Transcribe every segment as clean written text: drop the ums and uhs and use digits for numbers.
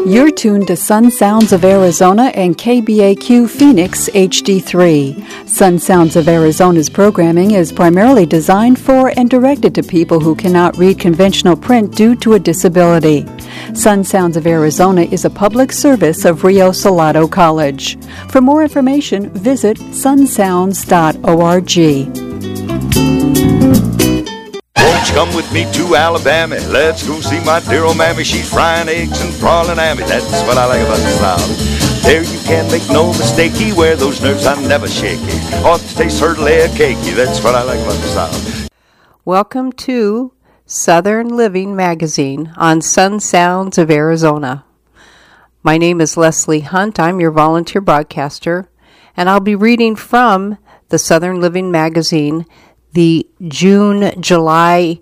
You're tuned to Sun Sounds of Arizona and KBAQ Phoenix HD3. Sun Sounds of Arizona's programming is primarily designed for and directed to people who cannot read conventional print due to a disability. Sun Sounds of Arizona is a public service of Rio Salado College. For more information, visit sunsounds.org. Won't you come with me to Alabama? Let's go see my dear old mammy. She's frying eggs and prawning at me. That's what I like about the South. There you can't make no mistakey. Where those nerves are never shaky. Ought to taste her leg cakey. That's what I like about the South. Welcome to Southern Living Magazine on Sun Sounds of Arizona. My name is Leslie Hunt. I'm your volunteer broadcaster, and I'll be reading from the Southern Living Magazine, the June-July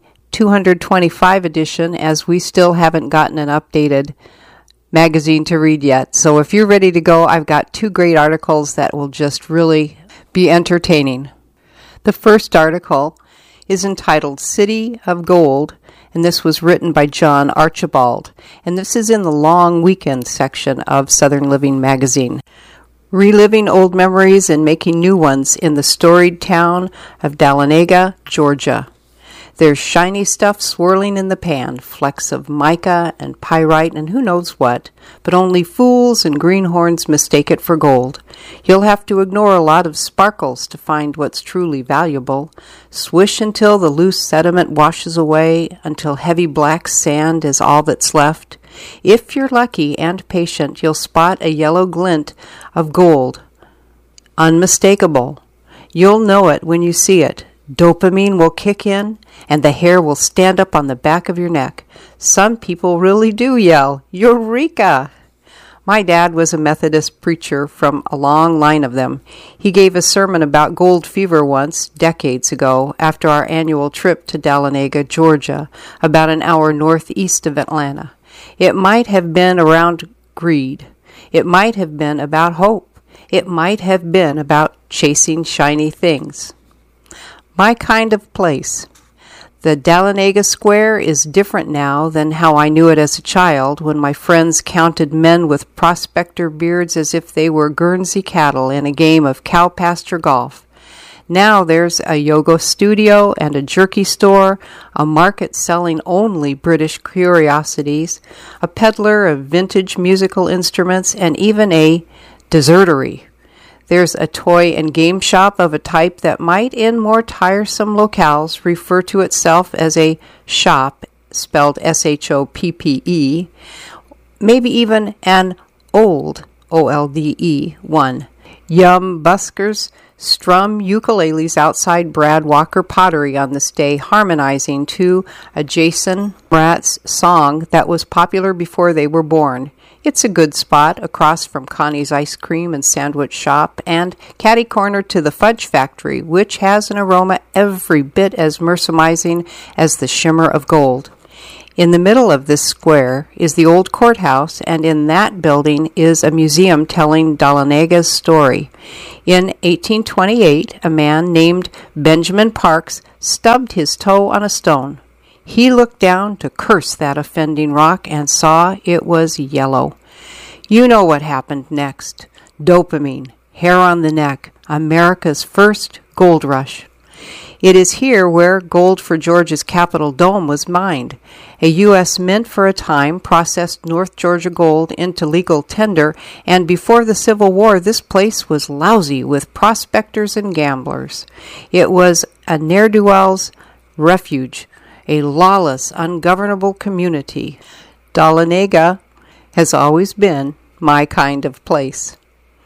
225 edition, as we still haven't gotten an updated magazine to read yet. So if you're ready to go, I've got two great articles that will just really be entertaining. The first article is entitled City of Gold, and this was written by John Archibald, and this is in the Long Weekend section of Southern Living Magazine. Reliving old memories and making new ones in the storied town of Dahlonega, Georgia. There's shiny stuff swirling in the pan, flecks of mica and pyrite and who knows what, but only fools and greenhorns mistake it for gold. You'll have to ignore a lot of sparkles to find what's truly valuable. Swish until the loose sediment washes away, until heavy black sand is all that's left. If you're lucky and patient, you'll spot a yellow glint of gold. Unmistakable. You'll know it when you see it. Dopamine will kick in, and the hair will stand up on the back of your neck. Some people really do yell, Eureka! My dad was a Methodist preacher from a long line of them. He gave a sermon about gold fever once, decades ago, after our annual trip to Dahlonega, Georgia, about an hour northeast of Atlanta. It might have been around greed. It might have been about hope. It might have been about chasing shiny things. My kind of place. The Dahlonega Square is different now than how I knew it as a child, when my friends counted men with prospector beards as if they were Guernsey cattle in a game of cow pasture golf. Now there's a yoga studio and a jerky store, a market selling only British curiosities, a peddler of vintage musical instruments, and even a desertery. There's a toy and game shop of a type that might, in more tiresome locales, refer to itself as a shop, spelled S-H-O-P-P-E, maybe even an old, O-L-D-E, one. Yum buskers strum ukuleles outside Brad Walker Pottery on this day, harmonizing to a Jason Mraz song that was popular before they were born. It's a good spot across from Connie's Ice Cream and Sandwich Shop and catty-corner to the Fudge Factory, which has an aroma every bit as mesmerizing as the shimmer of gold. In the middle of this square is the old courthouse, and in that building is a museum telling Dahloneg's story. In 1828, a man named Benjamin Parks stubbed his toe on a stone. He looked down to curse that offending rock and saw it was yellow. You know what happened next. Dopamine, hair on the neck, America's first gold rush. It is here where gold for Georgia's Capitol Dome was mined. A U.S. mint for a time processed North Georgia gold into legal tender, and before the Civil War this place was lousy with prospectors and gamblers. It was a ne'er-do-well's refuge, a lawless, ungovernable community. Dahlonega has always been my kind of place.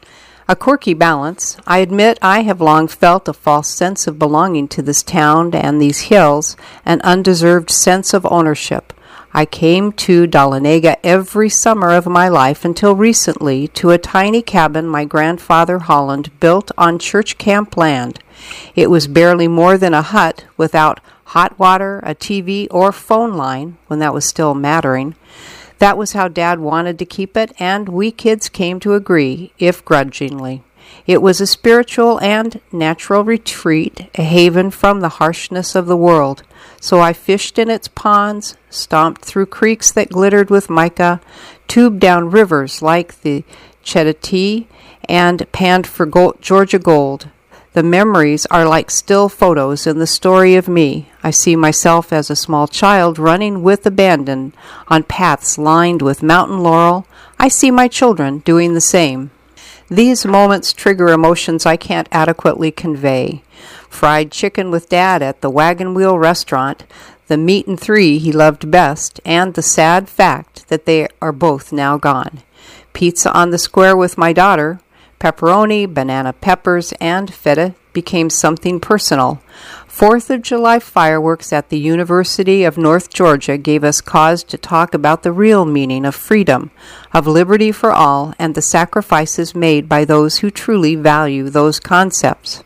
A quirky balance. I admit I have long felt a false sense of belonging to this town and these hills, an undeserved sense of ownership. I came to Dahlonega every summer of my life until recently to a tiny cabin my grandfather Holland built on church camp land. It was barely more than a hut without hot water, a TV, or phone line, when that was still mattering. That was how Dad wanted to keep it, and we kids came to agree, if grudgingly. It was a spiritual and natural retreat, a haven from the harshness of the world. So I fished in its ponds, stomped through creeks that glittered with mica, tubed down rivers like the Chetati, and panned for Georgia gold. The memories are like still photos in the story of me. I see myself as a small child running with abandon on paths lined with mountain laurel. I see my children doing the same. These moments trigger emotions I can't adequately convey. Fried chicken with Dad at the Wagon Wheel restaurant, the meat and three he loved best, and the sad fact that they are both now gone. Pizza on the square with my daughter, pepperoni, banana peppers, and feta became something personal. 4th of July fireworks at the University of North Georgia gave us cause to talk about the real meaning of freedom, of liberty for all, and the sacrifices made by those who truly value those concepts.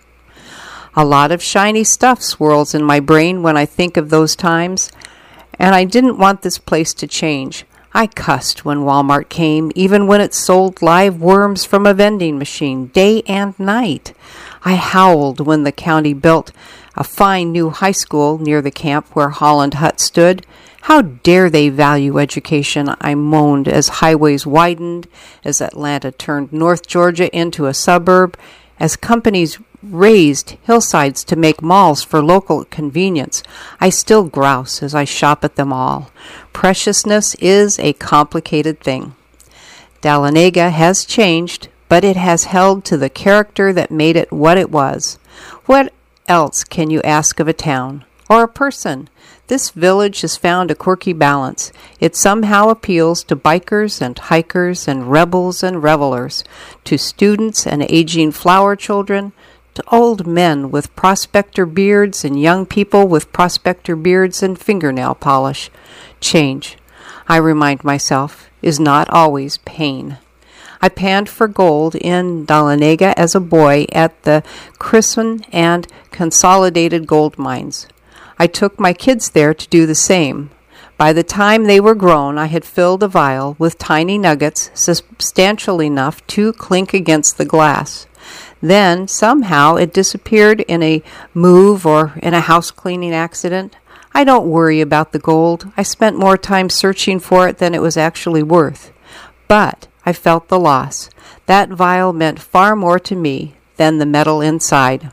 A lot of shiny stuff swirls in my brain when I think of those times, and I didn't want this place to change. I cussed when Walmart came, even when it sold live worms from a vending machine, day and night. I howled when the county built a fine new high school near the camp where Holland Hut stood. How dare they value education, I moaned as highways widened, as Atlanta turned North Georgia into a suburb, as companies raised hillsides to make malls for local convenience. I still grouse as I shop at them all. Preciousness is a complicated thing. Dahlonega has changed, but it has held to the character that made it what it was. What else can you ask of a town or a person? This village has found a quirky balance. It somehow appeals to bikers and hikers and rebels and revelers, to students and aging flower children, to old men with prospector beards and young people with prospector beards and fingernail polish. Change, I remind myself, is not always pain. I panned for gold in Dahlonega as a boy at the Cresson and Consolidated Gold Mines. I took my kids there to do the same. By the time they were grown, I had filled a vial with tiny nuggets substantial enough to clink against the glass. Then, somehow, it disappeared in a move or in a house-cleaning accident. I don't worry about the gold. I spent more time searching for it than it was actually worth. But I felt the loss. That vial meant far more to me than the metal inside.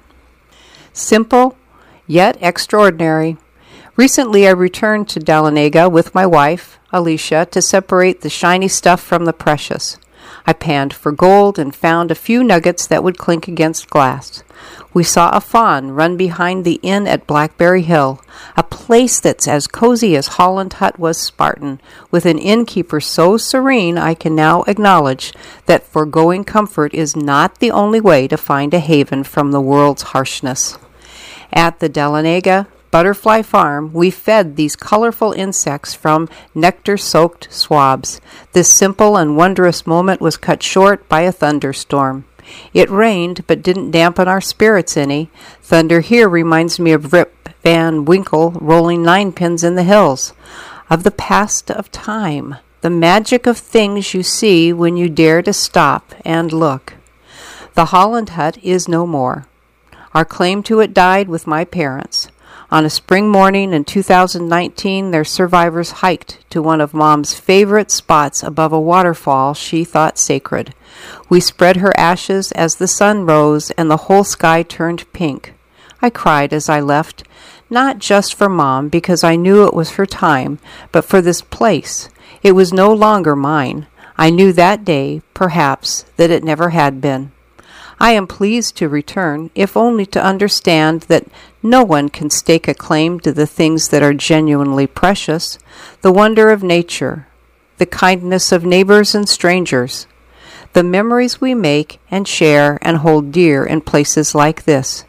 Simple, yet extraordinary. Recently, I returned to Dahlonega with my wife, Alicia, to separate the shiny stuff from the precious. I panned for gold and found a few nuggets that would clink against glass. We saw a fawn run behind the inn at Blackberry Hill, a place that's as cozy as Holland Hut was Spartan, with an innkeeper so serene I can now acknowledge that foregoing comfort is not the only way to find a haven from the world's harshness. At the Dahlonega Butterfly Farm, we fed these colorful insects from nectar-soaked swabs. This simple and wondrous moment was cut short by a thunderstorm. It rained, but didn't dampen our spirits any. Thunder here reminds me of Rip Van Winkle rolling ninepins in the hills, of the past of time, the magic of things you see when you dare to stop and look. The Holland Hut is no more. Our claim to it died with my parents. On a spring morning in 2019, their survivors hiked to one of Mom's favorite spots above a waterfall she thought sacred. We spread her ashes as the sun rose and the whole sky turned pink. I cried as I left, not just for Mom, because I knew it was her time, but for this place. It was no longer mine. I knew that day, perhaps, that it never had been. I am pleased to return, if only to understand that no one can stake a claim to the things that are genuinely precious, the wonder of nature, the kindness of neighbors and strangers, the memories we make and share and hold dear in places like this.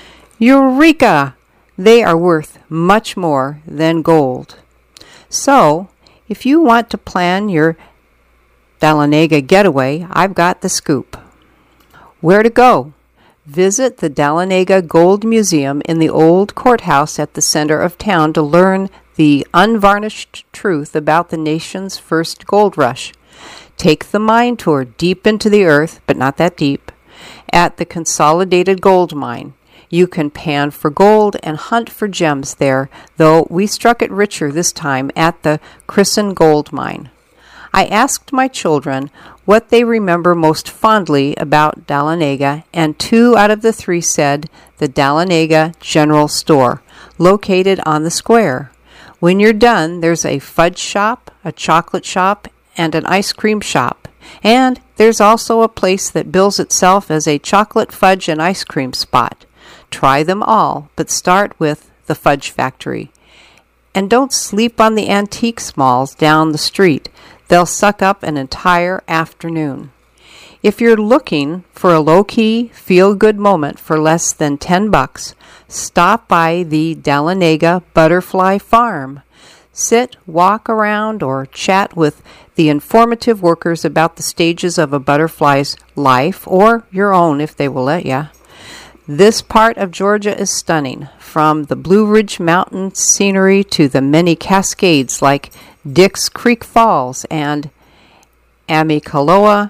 Eureka! They are worth much more than gold. So, if you want to plan your Dahlonega getaway, I've got the scoop. Where to go? Visit the Dahlonega Gold Museum in the old courthouse at the center of town to learn the unvarnished truth about the nation's first gold rush. Take the mine tour deep into the earth, but not that deep, at the Consolidated Gold Mine. You can pan for gold and hunt for gems there, though we struck it richer this time at the Crisson Gold Mine. I asked my children what they remember most fondly about Dahlonega, and 2 out of the 3 said the Dahlonega General Store, located on the square. When you're done, there's a fudge shop, a chocolate shop, and an ice cream shop. And there's also a place that bills itself as a chocolate fudge and ice cream spot. Try them all, but start with the Fudge Factory. And don't sleep on the antique malls down the street. They'll suck up an entire afternoon. If you're looking for a low-key, feel-good moment for less than $10, stop by the Dahlonega Butterfly Farm. Sit, walk around, or chat with the informative workers about the stages of a butterfly's life, or your own if they will let you. This part of Georgia is stunning, from the Blue Ridge Mountain scenery to the many cascades like Dix Creek Falls and Amicaloa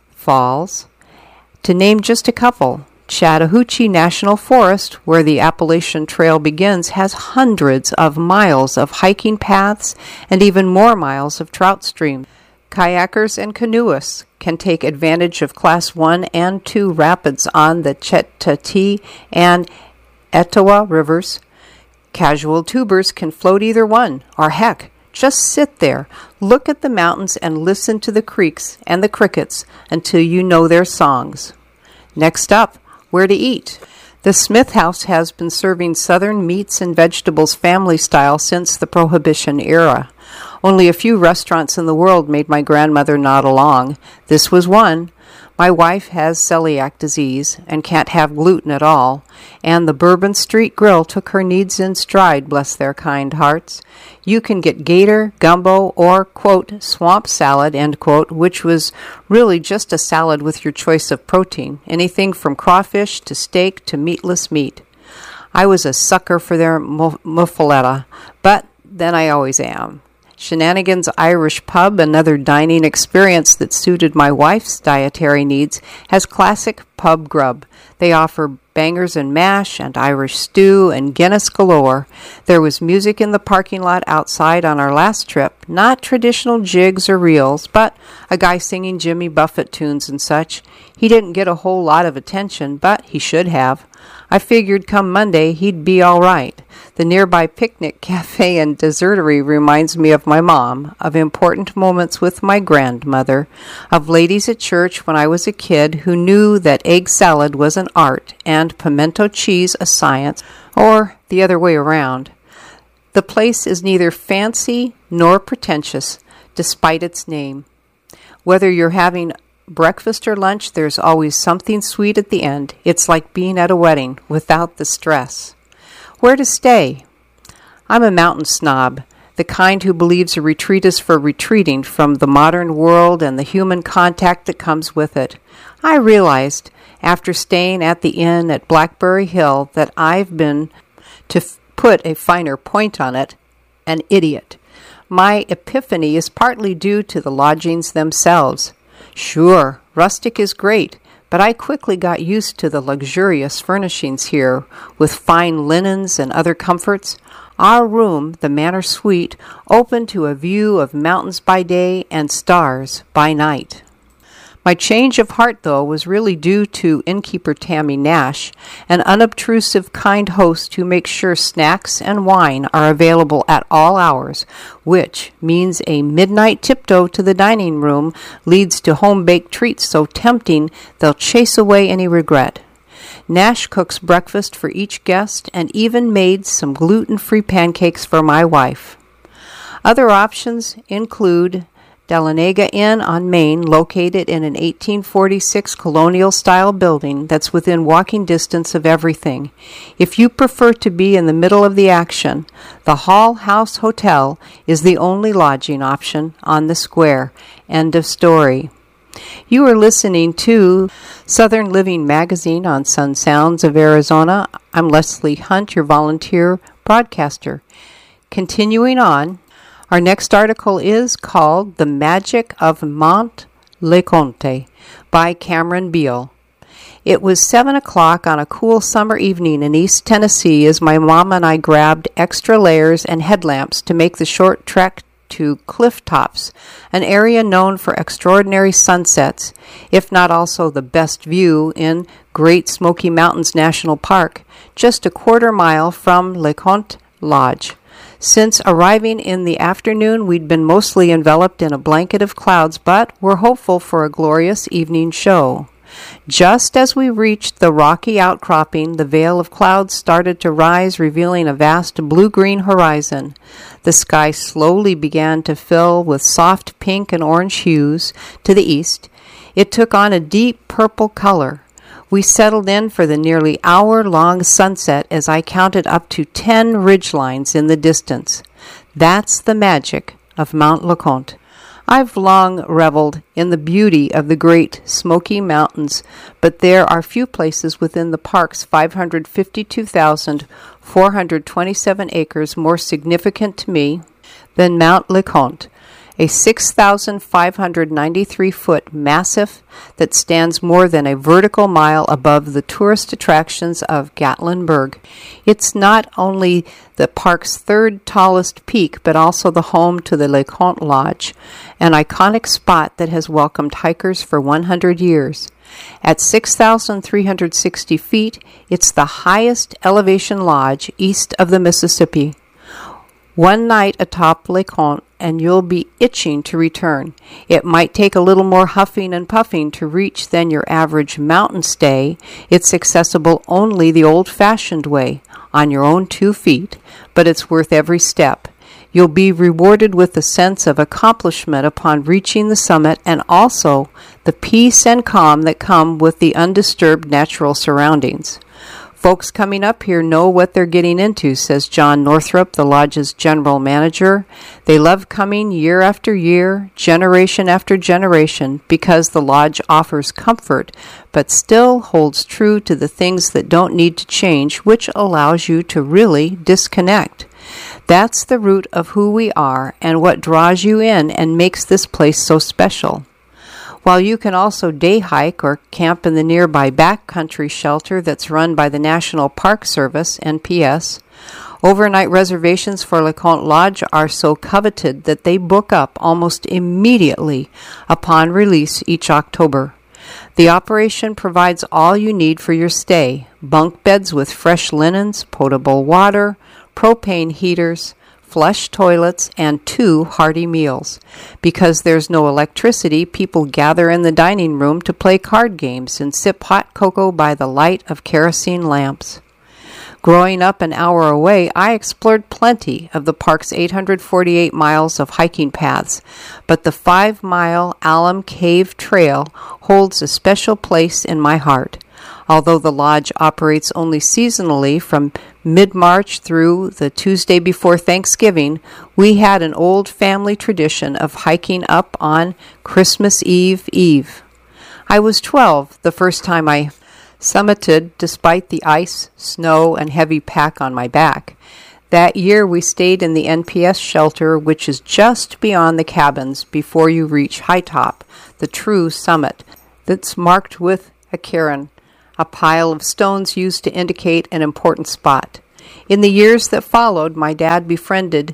Falls, to name just a couple. Chattahoochee National Forest, where the Appalachian Trail begins, has hundreds of miles of hiking paths and even more miles of trout streams. Kayakers and canoeists can take advantage of Class 1 and 2 rapids on the Chetati and Etowah rivers. Casual tubers can float either one, or heck, just sit there, look at the mountains, and listen to the creeks and the crickets until you know their songs. Next up, where to eat. The Smith House has been serving Southern meats and vegetables family style since the Prohibition era. Only a few restaurants in the world made my grandmother nod along. This was one. My wife has celiac disease and can't have gluten at all, and the Bourbon Street Grill took her needs in stride, bless their kind hearts. You can get gator, gumbo, or, quote, swamp salad, end quote, which was really just a salad with your choice of protein, anything from crawfish to steak to meatless meat. I was a sucker for their muffaletta, but then I always am. Shenanigans Irish Pub, another dining experience that suited my wife's dietary needs, has classic pub grub. They offer bangers and mash and Irish stew and Guinness galore. There was music in the parking lot outside on our last trip, not traditional jigs or reels, but a guy singing Jimmy Buffett tunes and such. He didn't get a whole lot of attention, but he should have. I figured come Monday he'd be all right. The nearby picnic cafe and dessertery reminds me of my mom, of important moments with my grandmother, of ladies at church when I was a kid who knew that egg salad was an art and pimento cheese a science, or the other way around. The place is neither fancy nor pretentious, despite its name. Whether you're having breakfast or lunch, there's always something sweet at the end. It's like being at a wedding without the stress. Where to stay? I'm a mountain snob, the kind who believes a retreat is for retreating from the modern world and the human contact that comes with it. I realized, after staying at the inn at Blackberry Hill, that I've been, to put a finer point on it, an idiot. My epiphany is partly due to the lodgings themselves. Sure, rustic is great, but I quickly got used to the luxurious furnishings here, with fine linens and other comforts. Our room, the Manor Suite, opened to a view of mountains by day and stars by night. My change of heart, though, was really due to innkeeper Tammy Nash, an unobtrusive, kind host who makes sure snacks and wine are available at all hours, which means a midnight tiptoe to the dining room leads to home-baked treats so tempting they'll chase away any regret. Nash cooks breakfast for each guest and even made some gluten-free pancakes for my wife. Other options include Dahlonega Inn on Main, located in an 1846 colonial-style building that's within walking distance of everything. If you prefer to be in the middle of the action, the Hall House Hotel is the only lodging option on the square. End of story. You are listening to Southern Living Magazine on Sun Sounds of Arizona. I'm Leslie Hunt, your volunteer broadcaster. Continuing on, our next article is called The Magic of Mont LeConte by Cameron Beal. It was 7 o'clock on a cool summer evening in East Tennessee as my mom and I grabbed extra layers and headlamps to make the short trek to Cliff Tops, an area known for extraordinary sunsets, if not also the best view in Great Smoky Mountains National Park, just a quarter mile from LeConte Lodge. Since arriving in the afternoon, we'd been mostly enveloped in a blanket of clouds, but were hopeful for a glorious evening show. Just as we reached the rocky outcropping, the veil of clouds started to rise, revealing a vast blue-green horizon. The sky slowly began to fill with soft pink and orange hues to the east. It took on a deep purple color. We settled in for the nearly hour-long sunset as I counted up to 10 ridgelines in the distance. That's the magic of Mount LeConte. I've long reveled in the beauty of the Great Smoky Mountains, but there are few places within the park's 552,427 acres more significant to me than Mount LeConte, a 6,593-foot massif that stands more than a vertical mile above the tourist attractions of Gatlinburg. It's not only the park's third tallest peak, but also the home to the LeConte Lodge, an iconic spot that has welcomed hikers for 100 years. At 6,360 feet, it's the highest elevation lodge east of the Mississippi. One night atop LeConte, and you'll be itching to return. It might take a little more huffing and puffing to reach than your average mountain stay. It's accessible only the old-fashioned way, on your own 2 feet, but it's worth every step. You'll be rewarded with a sense of accomplishment upon reaching the summit, and also the peace and calm that come with the undisturbed natural surroundings. Folks coming up here know what they're getting into, says John Northrup, the lodge's general manager. They love coming year after year, generation after generation, because the lodge offers comfort, but still holds true to the things that don't need to change, which allows you to really disconnect. That's the root of who we are and what draws you in and makes this place so special. While you can also day hike or camp in the nearby backcountry shelter that's run by the National Park Service, NPS, overnight reservations for LeConte Lodge are so coveted that they book up almost immediately upon release each October. The operation provides all you need for your stay: bunk beds with fresh linens, potable water, propane heaters, flush toilets, and 2 hearty meals. Because there's no electricity, people gather in the dining room to play card games and sip hot cocoa by the light of kerosene lamps. Growing up an hour away, I explored plenty of the park's 848 miles of hiking paths, but the 5-mile Alum Cave Trail holds a special place in my heart. Although the lodge operates only seasonally from mid-March through the Tuesday before Thanksgiving, we had an old family tradition of hiking up on Christmas Eve. I was 12 the first time I summited despite the ice, snow, and heavy pack on my back. That year we stayed in the NPS shelter, which is just beyond the cabins before you reach High Top, the true summit, that's marked with a cairn, a pile of stones used to indicate an important spot. In the years that followed, my dad befriended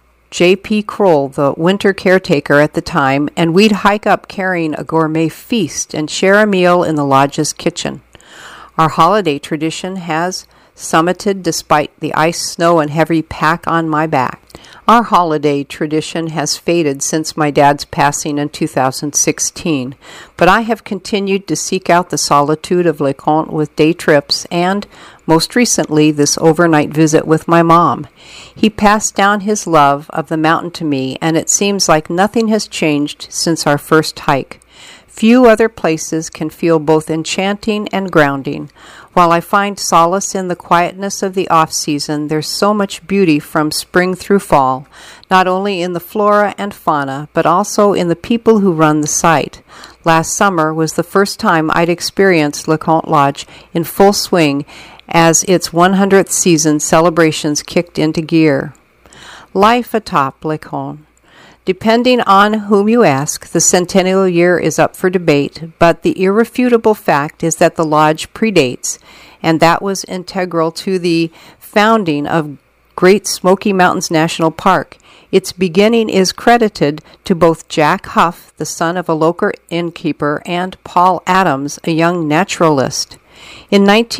J.P. Kroll, the winter caretaker at the time, and we'd hike up carrying a gourmet feast and share a meal in the lodge's kitchen. Our holiday tradition has summited despite the ice, snow, and heavy pack on my back. Our holiday tradition has faded since my dad's passing in 2016, but I have continued to seek out the solitude of LeConte with day trips and, most recently, this overnight visit with my mom. He passed down his love of the mountain to me, and it seems like nothing has changed since our first hike. Few other places can feel both enchanting and grounding. While I find solace in the quietness of the off-season, there's so much beauty from spring through fall, not only in the flora and fauna, but also in the people who run the site. Last summer was the first time I'd experienced LeConte Lodge in full swing as its 100th season celebrations kicked into gear. Life atop LeConte. Depending on whom you ask, the centennial year is up for debate, but the irrefutable fact is that the lodge predates, and that was integral to the founding of Great Smoky Mountains National Park. Its beginning is credited to both Jack Huff, the son of a local innkeeper, and Paul Adams, a young naturalist. In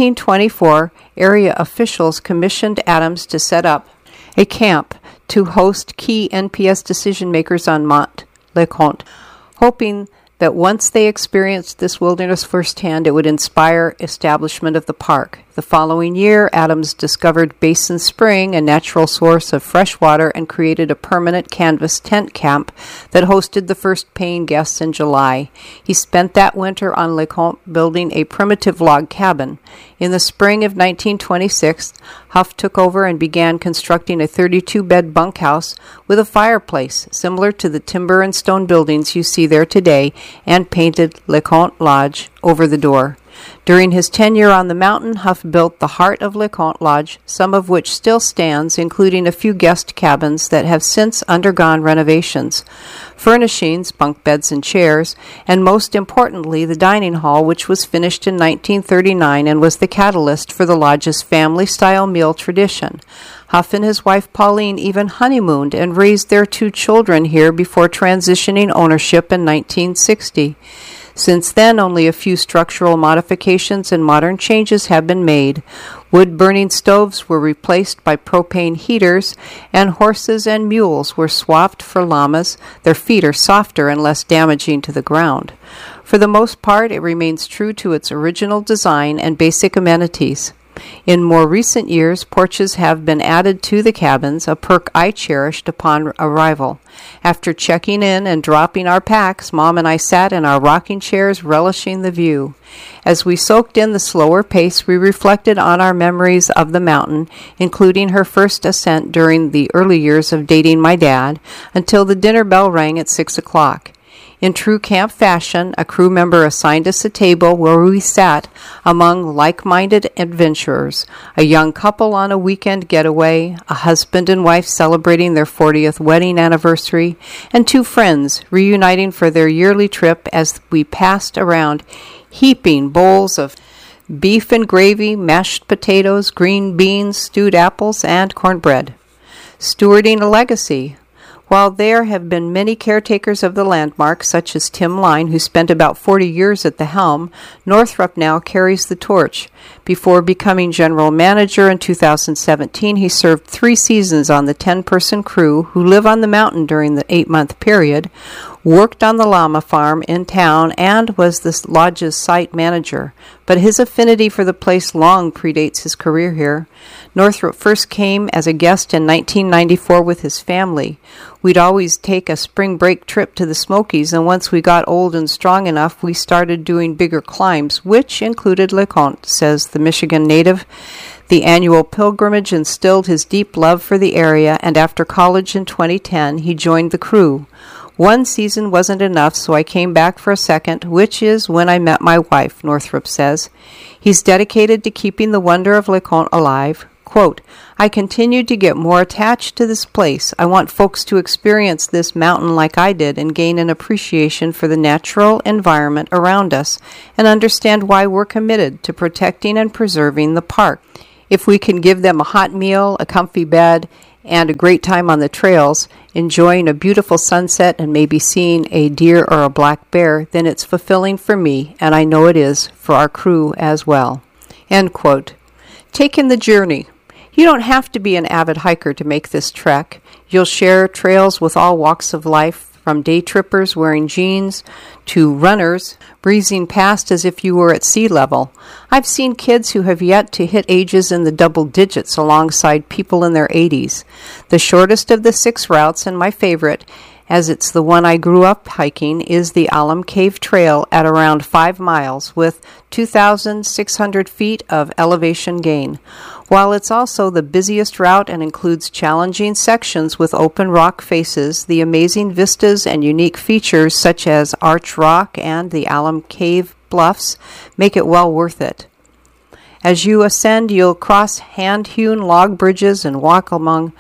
1924, area officials commissioned Adams to set up a camp to host key NPS decision-makers on Mont LeConte, hoping that once they experienced this wilderness firsthand, it would inspire establishment of the park. The following year, Adams discovered Basin Spring, a natural source of fresh water, and created a permanent canvas tent camp that hosted the first paying guests in July. He spent that winter on LeConte building a primitive log cabin. In the spring of 1926, Huff took over and began constructing a 32-bed bunkhouse with a fireplace, similar to the timber and stone buildings you see there today, and painted LeConte Lodge over the door. During his tenure on the mountain, Huff built the heart of LeConte Lodge, some of which still stands, including a few guest cabins that have since undergone renovations, furnishings, bunk beds and chairs, and most importantly, the dining hall, which was finished in 1939 and was the catalyst for the lodge's family-style meal tradition. Huff and his wife Pauline even honeymooned and raised their 2 children here before transitioning ownership in 1960. Since then, only a few structural modifications and modern changes have been made. Wood-burning stoves were replaced by propane heaters, and horses and mules were swapped for llamas. Their feet are softer and less damaging to the ground. For the most part, it remains true to its original design and basic amenities. In more recent years, porches have been added to the cabins, a perk I cherished upon arrival. After checking in and dropping our packs, Mom and I sat in our rocking chairs, relishing the view. As we soaked in the slower pace, we reflected on our memories of the mountain, including her first ascent during the early years of dating my dad, until the dinner bell rang at 6 o'clock. In true camp fashion, a crew member assigned us a table where we sat among like-minded adventurers, a young couple on a weekend getaway, a husband and wife celebrating their 40th wedding anniversary, and 2 friends reuniting for their yearly trip as we passed around heaping bowls of beef and gravy, mashed potatoes, green beans, stewed apples, and cornbread. Stewarding a legacy. While there have been many caretakers of the landmark, such as Tim Line, who spent about 40 years at the helm, Northrop now carries the torch. Before becoming general manager in 2017, he served 3 seasons on the 10-person crew who live on the mountain during the 8-month period, worked on the llama farm in town, and was the lodge's site manager. But his affinity for the place long predates his career here. Northrop first came as a guest in 1994 with his family. We'd always take a spring break trip to the Smokies, and once we got old and strong enough, we started doing bigger climbs, which included LeConte, says the Michigan native. The annual pilgrimage instilled his deep love for the area, and after college in 2010, he joined the crew. 1 season wasn't enough, so I came back for a second, which is when I met my wife, Northrop says. He's dedicated to keeping the wonder of LeConte alive. Quote, I continued to get more attached to this place. I want folks to experience this mountain like I did and gain an appreciation for the natural environment around us and understand why we're committed to protecting and preserving the park. If we can give them a hot meal, a comfy bed, and a great time on the trails, enjoying a beautiful sunset and maybe seeing a deer or a black bear, then it's fulfilling for me, and I know it is for our crew as well. End quote. Taking the journey. You don't have to be an avid hiker to make this trek. You'll share trails with all walks of life, from day trippers wearing jeans to runners breezing past as if you were at sea level. I've seen kids who have yet to hit ages in the double digits alongside people in their 80s. The shortest of the 6 routes, and my favorite, as it's the one I grew up hiking, is the Alum Cave Trail at around 5 miles with 2,600 feet of elevation gain. While it's also the busiest route and includes challenging sections with open rock faces, the amazing vistas and unique features such as Arch Rock and the Alum Cave Bluffs make it well worth it. As you ascend, you'll cross hand-hewn log bridges and walk among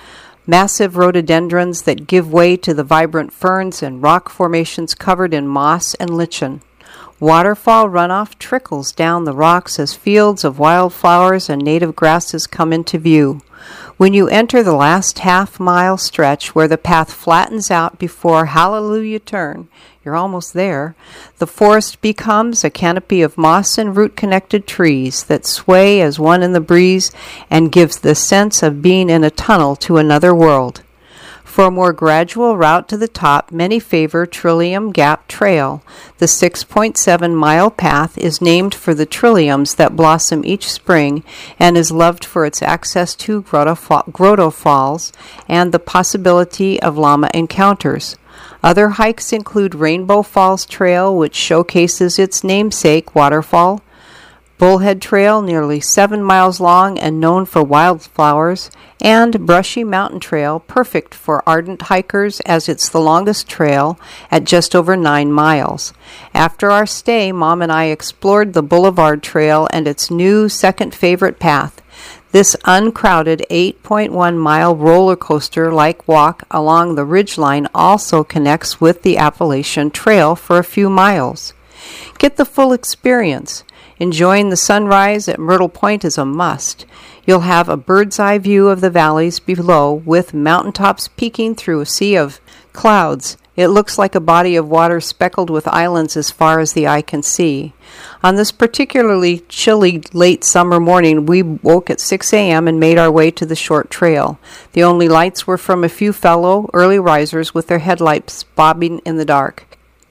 massive rhododendrons that give way to the vibrant ferns and rock formations covered in moss and lichen. Waterfall runoff trickles down the rocks as fields of wildflowers and native grasses come into view. When you enter the last half-mile stretch where the path flattens out before Hallelujah Turn, you're almost there, the forest becomes a canopy of moss and root-connected trees that sway as one in the breeze and gives the sense of being in a tunnel to another world. For a more gradual route to the top, many favor Trillium Gap Trail. The 6.7-mile path is named for the trilliums that blossom each spring and is loved for its access to Grotto Falls and the possibility of llama encounters. Other hikes include Rainbow Falls Trail, which showcases its namesake waterfall, Bullhead Trail, nearly 7 miles long and known for wildflowers, and Brushy Mountain Trail, perfect for ardent hikers as it's the longest trail at just over 9 miles. After our stay, Mom and I explored the Boulevard Trail and its new second favorite path. This uncrowded 8.1-mile roller coaster-like walk along the ridgeline also connects with the Appalachian Trail for a few miles. Get the full experience. Enjoying the sunrise at Myrtle Point is a must. You'll have a bird's-eye view of the valleys below with mountaintops peeking through a sea of clouds. It looks like a body of water speckled with islands as far as the eye can see. On this particularly chilly late summer morning, we woke at 6 a.m. and made our way to the short trail. The only lights were from a few fellow early risers with their headlights bobbing in the dark.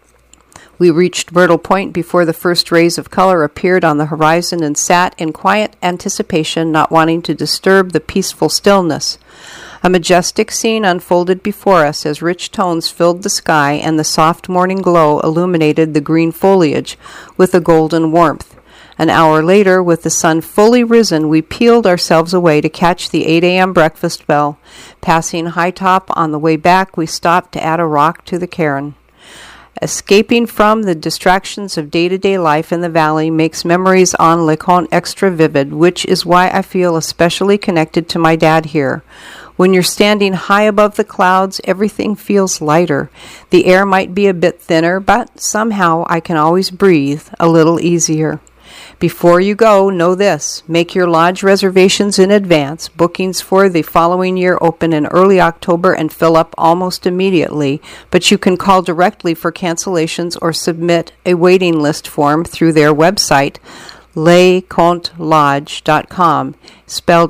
We reached Myrtle Point before the first rays of color appeared on the horizon and sat in quiet anticipation, not wanting to disturb the peaceful stillness. A majestic scene unfolded before us as rich tones filled the sky and the soft morning glow illuminated the green foliage with a golden warmth. An hour later, with the sun fully risen, we peeled ourselves away to catch the 8 a.m. breakfast bell. Passing High Top on the way back, we stopped to add a rock to the cairn. Escaping from the distractions of day-to-day life in the valley makes memories on LeConte extra vivid, which is why I feel especially connected to my dad here. When you're standing high above the clouds, everything feels lighter. The air might be a bit thinner, but somehow I can always breathe a little easier. Before you go, know this. Make your lodge reservations in advance. Bookings for the following year open in early October and fill up almost immediately, but you can call directly for cancellations or submit a waiting list form through their website, LeConteLodge.com, spelled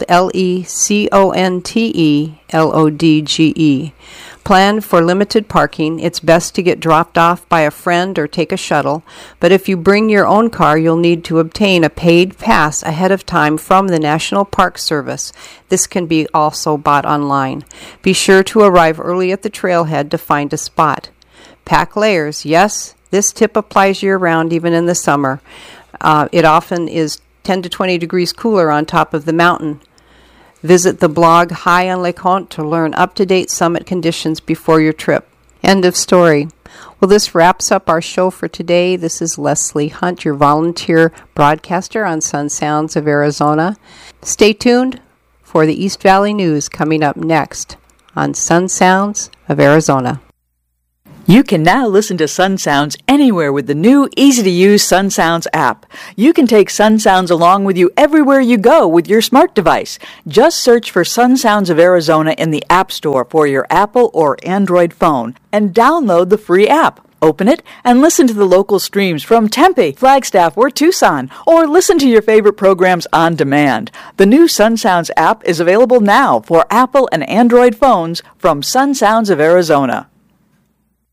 LeContelodge. Plan for limited parking. It's best to get dropped off by a friend or take a shuttle, but if you bring your own car, you'll need to obtain a paid pass ahead of time from the National Park Service. This can be also bought online. Be sure to arrive early at the trailhead to find a spot. Pack layers. Yes, this tip applies year-round, even in the summer. It often is 10 to 20 degrees cooler on top of the mountain. Visit the blog High on LeConte to learn up-to-date summit conditions before your trip. End of story. Well, this wraps up our show for today. This is Leslie Hunt, your volunteer broadcaster on Sun Sounds of Arizona. Stay tuned for the East Valley News coming up next on Sun Sounds of Arizona. You can now listen to Sun Sounds anywhere with the new, easy-to-use Sun Sounds app. You can take Sun Sounds along with you everywhere you go with your smart device. Just search for Sun Sounds of Arizona in the App Store for your Apple or Android phone and download the free app. Open it and listen to the local streams from Tempe, Flagstaff, or Tucson, or listen to your favorite programs on demand. The new Sun Sounds app is available now for Apple and Android phones from Sun Sounds of Arizona.